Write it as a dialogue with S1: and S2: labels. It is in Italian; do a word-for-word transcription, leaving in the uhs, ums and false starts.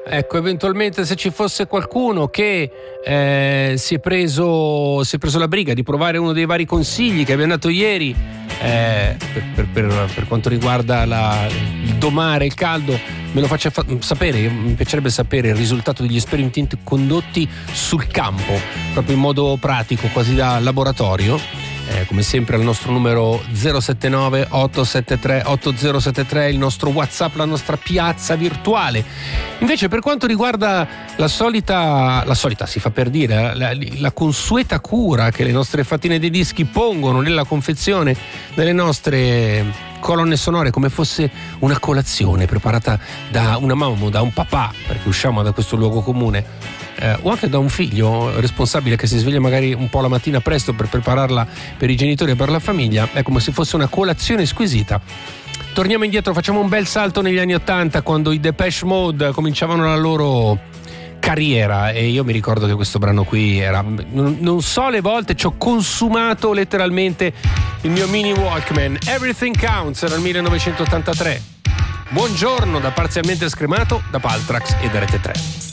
S1: Ecco, eventualmente se ci fosse qualcuno che eh, si, è preso, si è preso la briga di provare uno dei vari consigli che abbiamo dato ieri eh, per, per, per, per quanto riguarda la, il domare, il caldo, me lo faccia fa- sapere. Mi piacerebbe sapere il risultato degli esperimenti condotti sul campo, proprio in modo pratico, quasi da laboratorio. Eh, come sempre al nostro numero zero sette nove otto sette tre otto zero sette tre, il nostro WhatsApp, la nostra piazza virtuale. Invece per quanto riguarda la solita, la solita si fa per dire, la, la consueta cura che le nostre fattine dei dischi pongono nella confezione delle nostre colonne sonore, come fosse una colazione preparata da una mamma o da un papà, perché usciamo da questo luogo comune, Eh, o anche da un figlio responsabile che si sveglia magari un po' la mattina presto per prepararla per i genitori e per la famiglia, è come se fosse una colazione squisita. Torniamo indietro, facciamo un bel salto negli anni Ottanta, quando i Depeche Mode cominciavano la loro carriera, e io mi ricordo che questo brano qui era, non, non so le volte ci ho consumato letteralmente il mio mini Walkman. Everything Counts, era il millenovecentottantatré. Buongiorno da Parzialmente Scremato, da Paltrax e da Rete tre.